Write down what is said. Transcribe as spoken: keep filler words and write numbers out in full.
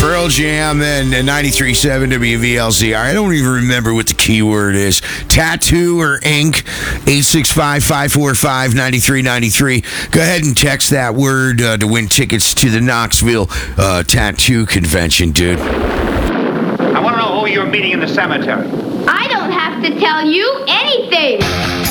Pearl Jam and ninety-three point seven W V L Z R. I don't even remember what the keyword is. Tattoo or ink, eight six five, five four five, nine three nine three. Go ahead and text that word uh, to win tickets to the Knoxville uh, Tattoo Convention, dude. I want to know who you're meeting in the cemetery. I don't have to tell you anything.